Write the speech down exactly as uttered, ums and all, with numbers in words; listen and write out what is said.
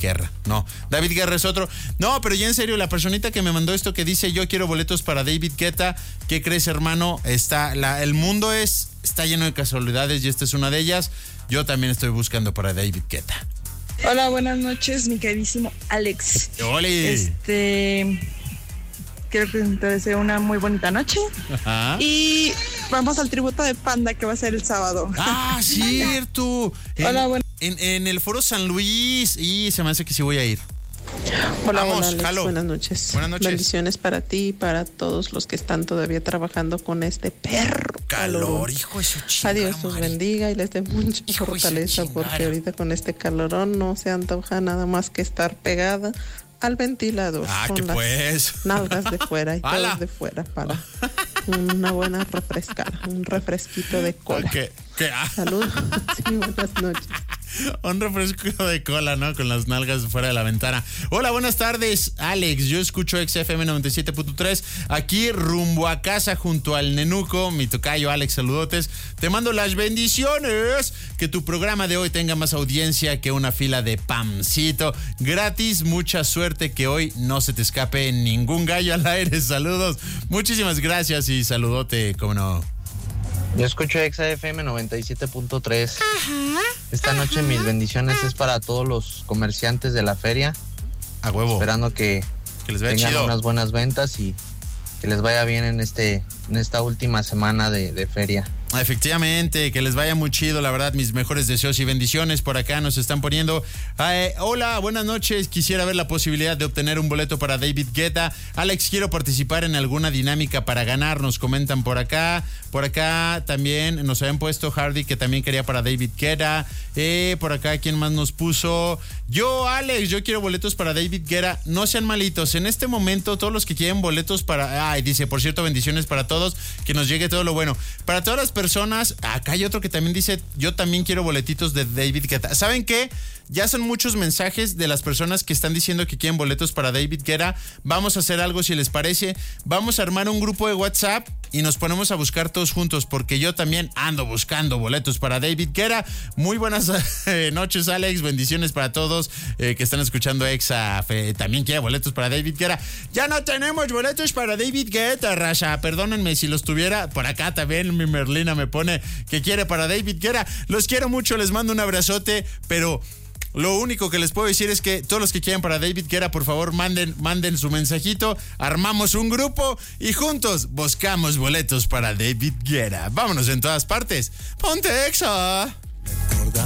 Guerra. No, David Guerra es otro. No, pero ya en serio, la personita que me mandó esto que dice yo quiero boletos para David Guetta, ¿qué crees, hermano? Está la, el mundo es está lleno de casualidades y esta es una de ellas. Yo también estoy buscando para David Guetta. Hola, buenas noches, mi queridísimo Alex. ¡Hola! Este, quiero que te deseo una muy bonita noche. Ajá. Y vamos al tributo de Panda que va a ser el sábado. ¡Ah, cierto! En, Hola, bueno. en, en el Foro San Luis. Y se me hace que sí voy a ir. Hola, Vamos, hola Alex. jalo. Buenas noches. Buenas noches. Bendiciones para ti y para todos los que están todavía trabajando con este perro Calor, calorón. hijo de su chingada Adiós, los madre. bendiga y les dé mucha Hijo de su fortaleza, chingada. porque ahorita con este calorón no se antoja nada más que estar pegada al ventilador. Ah, con que las pues. nalgas de fuera y ¡Hala! todos de fuera para una buena refrescada, un refresquito de cola. ¿Qué? ¿Qué? Ah, Saludos y buenas noches. un refresco de cola, ¿no? Con las nalgas fuera de la ventana. Hola, buenas tardes, Alex. Yo escucho X F M noventa y siete punto tres. Aquí rumbo a casa junto al nenuco, mi tocayo Alex, saludotes. Te mando las bendiciones. Que tu programa de hoy tenga más audiencia que una fila de Pamcito. Gratis, mucha suerte, que hoy no se te escape ningún gallo al aire. Saludos. Muchísimas gracias y saludote, cómo no. Yo escucho Exa F M noventa y siete punto tres. Esta noche mis bendiciones es para todos los comerciantes de la feria. A huevo. Esperando que Que les vaya tengan chido. unas buenas ventas y que les vaya bien en este en esta última semana de, de feria. Efectivamente, que les vaya muy chido, la verdad, mis mejores deseos y bendiciones por acá nos están poniendo. Eh, hola, buenas noches, quisiera ver la posibilidad de obtener un boleto para David Guetta. Alex, quiero participar en alguna dinámica para ganar, nos comentan por acá. Por acá también nos habían puesto Hardy, que también quería para David Guetta. Eh, por acá, ¿quién más nos puso? Yo, Alex, yo quiero boletos para David Guetta. No sean malitos, en este momento todos los que quieren boletos para... Ay, dice, por cierto, bendiciones para todos, que nos llegue todo lo bueno. Para todas las personas personas, acá hay otro que también dice, yo también quiero boletitos de David Guetta. ¿Saben qué? Ya son muchos mensajes de las personas que están diciendo que quieren boletos para David Guetta. Vamos a hacer algo, si les parece. Vamos a armar un grupo de WhatsApp y nos ponemos a buscar todos juntos, porque yo también ando buscando boletos para David Guetta. Muy buenas eh, noches, Alex. Bendiciones para todos eh, que están escuchando Exa. Eh, también quiere boletos para David Guetta. Ya no tenemos boletos para David Guetta, raza. Perdónenme si los tuviera. Por acá también mi Merlina me pone que quiere para David Guetta. Los quiero mucho, les mando un abrazote, pero... lo único que les puedo decir es que todos los que quieran para David Guetta, por favor, manden, manden su mensajito, armamos un grupo y juntos buscamos boletos para David Guetta. Vámonos en todas partes. ¡Ponte Exa!